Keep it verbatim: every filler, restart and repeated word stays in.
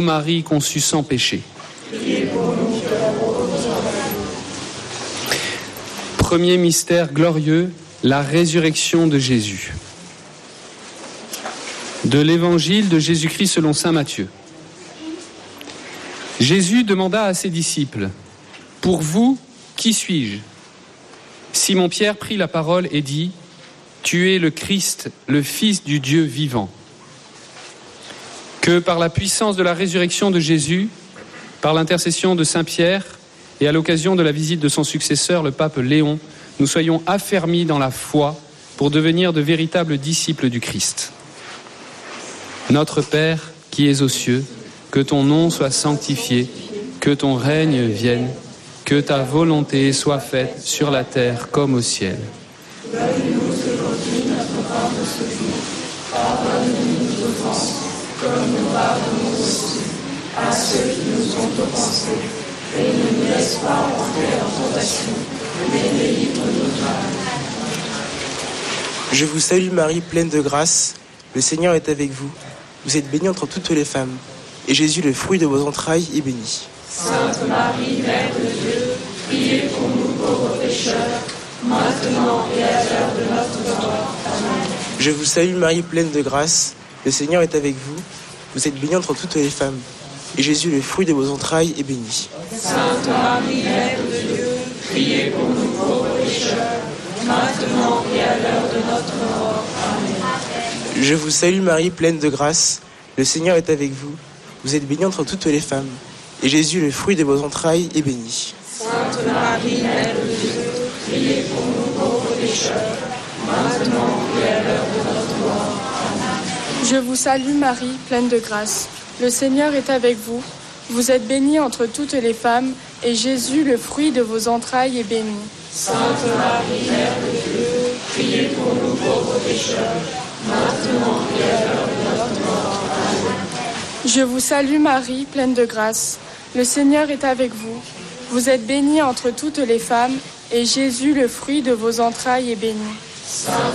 Marie conçue sans péché. Premier mystère glorieux, la résurrection de Jésus. De l'évangile de Jésus-Christ selon saint Matthieu. Jésus demanda à ses disciples, « Pour vous, qui suis-je » Simon-Pierre prit la parole et dit, « Tu es le Christ, le Fils du Dieu vivant. » Que par la puissance de la résurrection de Jésus, par l'intercession de saint Pierre et à l'occasion de la visite de son successeur, le pape Léon, nous soyons affermis dans la foi pour devenir de véritables disciples du Christ. Notre Père, qui es aux cieux, que ton nom soit sanctifié, que ton règne vienne, que ta volonté soit faite sur la terre comme au ciel. Donne-nous aujourd'hui notre pain de ce jour. Pardonne-nous nos offenses, comme nous pardonnons aussi à ceux qui nous ont offensés. Et ne nous laisse pas entrer en tentation, mais délivre-nous du mal. Je vous salue Marie, pleine de grâce. Le Seigneur est avec vous. Vous êtes bénie entre toutes les femmes. Et Jésus, le fruit de vos entrailles, est béni. Sainte Marie, Mère de Dieu, priez pour nous pauvres pécheurs, maintenant et à l'heure de notre mort. Amen. Je vous salue Marie, pleine de grâce. Le Seigneur est avec vous. Vous êtes bénie entre toutes les femmes. Et Jésus, le fruit de vos entrailles, est béni. Sainte Marie, Mère de Dieu, priez pour nous pauvres pécheurs, maintenant et à l'heure de notre mort. Amen. Je vous salue Marie, pleine de grâce. Le Seigneur est avec vous. Vous êtes bénie entre toutes les femmes. Et Jésus, le fruit de vos entrailles, est béni. Sainte Marie, Mère de Dieu, priez pour nous pauvres pécheurs, maintenant et à l'heure de notre mort. Amen. Je vous salue Marie, pleine de grâce. Le Seigneur est avec vous. Vous êtes bénie entre toutes les femmes, et Jésus, le fruit de vos entrailles, est béni. Sainte Marie, Mère de Dieu, priez pour nous pauvres pécheurs, maintenant et à l'heure de notre mort. Amen. Je vous salue Marie, pleine de grâce. Le Seigneur est avec vous. Vous êtes bénie entre toutes les femmes, et Jésus, le fruit de vos entrailles, est béni. Sainte